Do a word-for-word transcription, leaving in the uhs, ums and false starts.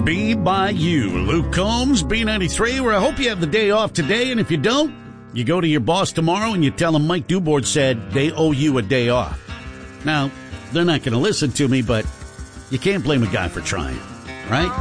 Be by you. Luke Combs, B ninety-three, where I hope you have the day off today, and if you don't, you go to your boss tomorrow and you tell them Mike Dubord said they owe you a day off. Now, they're not going to listen to me, but you can't blame a guy for trying, right?